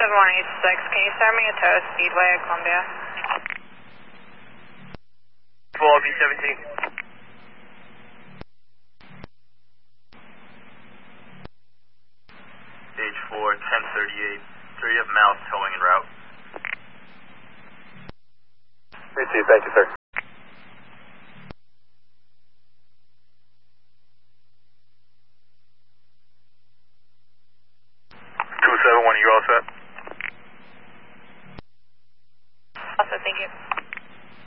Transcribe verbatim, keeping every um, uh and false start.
seven one eight six, can you send me a tow Speedway at Columbia? Full B seventeen. Stage four, ten thirty-eight. three of mouth towing en route. Receive, thank you, sir.